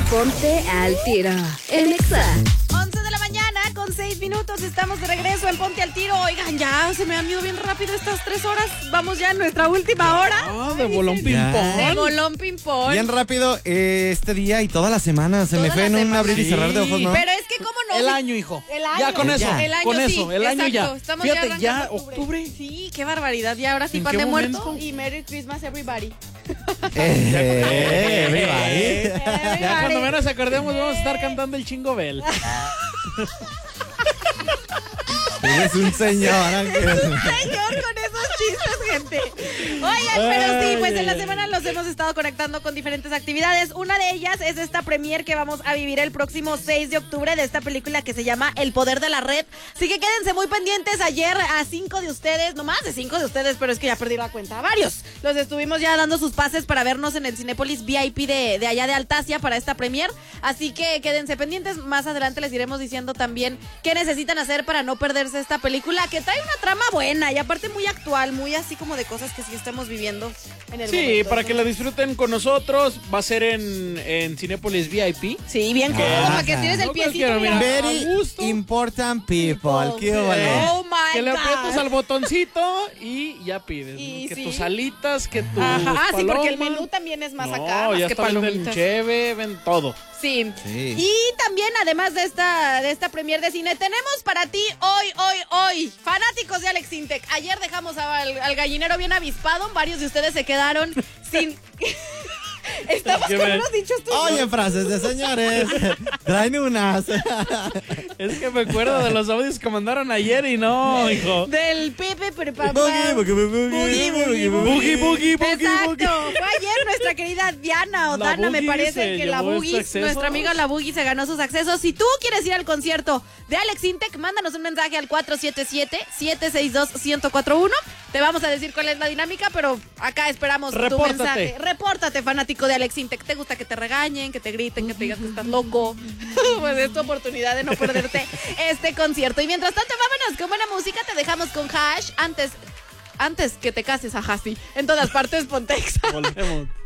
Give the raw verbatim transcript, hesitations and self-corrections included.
Ponte al Tiro en Exa. once de la mañana con seis minutos. Estamos de regreso en Ponte al Tiro. Oigan, ya se me han ido bien rápido estas tres horas. Vamos ya en nuestra última hora. Ah, de bolón ping-pong. De bolón ping-pong. Bien rápido eh, este día y toda la semana. Se Toda me fue la en un semana. abrir y cerrar de ojos, ¿no? Pero es que cómo no. El se- año, hijo. El año. Ya con eso. Ya. El año, con sí, eso. El año exacto. ya. Estamos Fíjate, ya ya arrancando octubre. Sí, qué barbaridad. Ya ahora sí ¿En pan qué de momento? muerto y Merry Christmas everybody. Eh, everybody. Ya cuando menos acordemos vamos a estar cantando el Chingo Bell. Eres un señor, Ángel. Señor, con esos chistes, gente. Oigan, pero sí, pues en la semana los hemos estado conectando con diferentes actividades. Una de ellas es esta premier que vamos a vivir el próximo seis de octubre de esta película que se llama El Poder de la Red. Así que quédense muy pendientes. Ayer a cinco de ustedes, no más de cinco de ustedes, pero es que ya perdí la cuenta. A varios. Los estuvimos ya dando sus pases para vernos en el Cinépolis V I P de, de allá de Altasia para esta premier. Así que quédense pendientes. Más adelante les iremos diciendo también qué necesitan hacer para no perderse esta película que trae una trama buena y aparte muy actual, muy así como de cosas que sí estamos viviendo en el Sí, momento. para que la disfruten con nosotros. Va a ser en, en Cinépolis V I P. Sí, bien cómodo, Ah, para que tires el no piecito. cualquiera, mira. mira. Very A gusto. important people. ¿Qué Sí. vale? Oh my Que le God. aprietas al botoncito y ya pides. Y que sí. tus alitas, que tus Ajá, ah, sí, porque el palomas. menú también es más No, acá, más ya que está, venden palomitas. cheve, ven todo. Sí. Sí. Y también, además de esta, de esta premier de cine, tenemos para ti hoy, hoy, hoy, fanáticos de Alex Intec. Ayer dejamos al, al gallinero bien avispado, varios de ustedes se quedaron sin... Estamos ¿Qué con me- unos dichos tuyos. Oye, frases de señores. Traen unas. Es que me acuerdo de los audios que mandaron ayer y no, hijo. Del Pepe preparado. Boogie, boogie, boogie, Boogie, boogie, Boogie, boogie, boogie, Exacto, boogie. fue ayer nuestra querida Diana o La Dana, me Boogie parece se que la llevó Boogie, estos accesos. nuestra amiga la Boogie se ganó sus accesos. Si tú quieres ir al concierto de Alex Intec, mándanos un mensaje al cuatro siete siete, siete seis dos, uno cero cuatro uno. Te vamos a decir cuál es la dinámica, pero acá esperamos tu Repórtate. mensaje. Repórtate, fanático de Alex Intec. ¿Te gusta que te regañen, que te griten, que te digan que estás loco? Pues es tu oportunidad de no perderte este concierto. Y mientras tanto, vámonos con buena música. Te dejamos con Hash. Antes, antes que te cases, ajá, sí. En todas partes, Pontexa. Volvemos.